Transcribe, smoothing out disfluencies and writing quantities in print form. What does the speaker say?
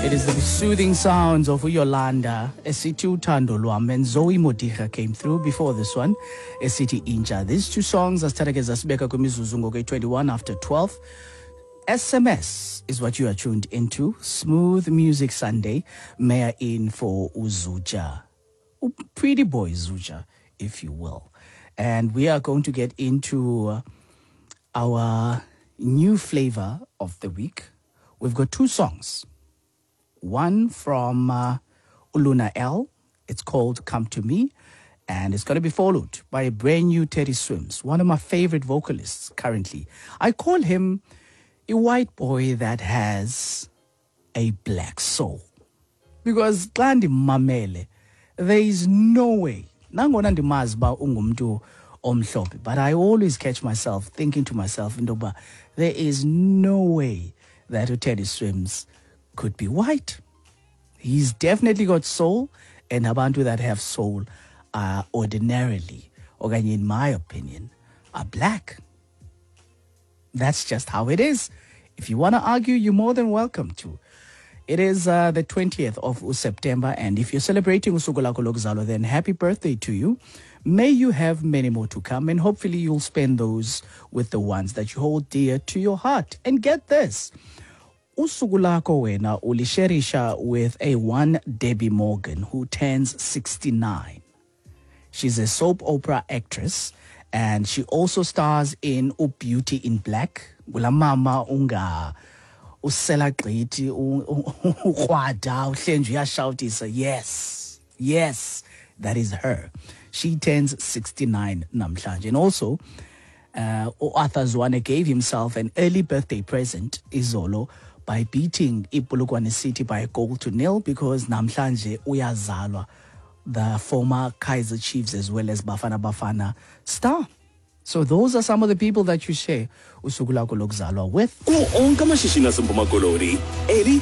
It is the soothing sounds of Yolanda, Esithi Uthando Lwam, and Zoe Modiga came through before this one, Esithi Inja. These two songs zasithatha ke zasibeka kwimizuzu ngoku-21 after 12. SMS is what you are tuned into. Smooth Music Sunday. Mayor in for Uzuja. Pretty boy Zuja, if you will. And we are going to get into our new flavor of the week. We've got two songs. One from Uluna L. It's called Come to Me. And it's going to be followed by a brand new Teddy Swims, one of my favorite vocalists currently. I call him a white boy that has a black soul. Because Klandi Mamele, there is no way. Nangona ndimazi ba ungumntu omhlophe, but I always catch myself thinking to myself, Ndoba, there is no way that Teddy Swims could be white. He's definitely got soul, and abantu that have soul are ordinarily, or in my opinion, are black. That's just how it is. If you want to argue, you're more than welcome to. It is the 20th of September, and if you're celebrating usuku lakho lokuzalwa, then happy birthday to you. May you have many more to come, and hopefully you'll spend those with the ones that you hold dear to your heart. And get this, usuku lakho wena ulisherisha with a one Debbie Morgan who turns 69. She's a soap opera actress, and she also stars in Beauty in Black. Gula mama unga usela gqithi ukwada uhlenje uyashoutisa, yes, that is her. She turns 69 namhlanje. And also Arthur Zwane gave himself an early birthday present, izolo, by beating iPolokwane City by a 1-0 because namhlanje uyazalwa the former Kaizer Chiefs as well as Bafana Bafana star. So those are some of the people that you share usuku lakho lokuzalwa with. Onke amashishini aseMpuma Koloni,